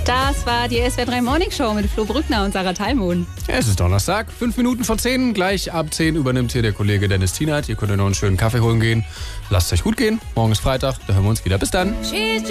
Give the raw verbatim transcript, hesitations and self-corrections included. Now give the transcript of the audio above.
Das war die S W R drei Morning Show mit Flo Brückner und Sarah Thalmon. Es ist Donnerstag, fünf Minuten vor zehn. Gleich ab zehn übernimmt hier der Kollege Dennis Tienert. Ihr könnt noch einen schönen Kaffee holen gehen. Lasst es euch gut gehen. Morgen ist Freitag, da hören wir uns wieder. Bis dann.